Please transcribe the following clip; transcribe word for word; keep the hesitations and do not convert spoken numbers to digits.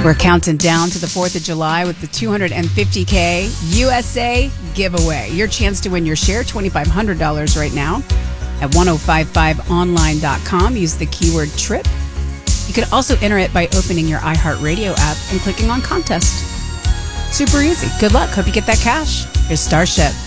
We're counting down to the fourth of July with the two hundred fifty K U S A giveaway. Your chance to win your share, two thousand five hundred dollars right now at ten fifty-five online dot com. Use the keyword TRIP. You can also enter it by opening your iHeartRadio app and clicking on contest. Super easy. Good luck. Hope you get that cash. Here's Starship.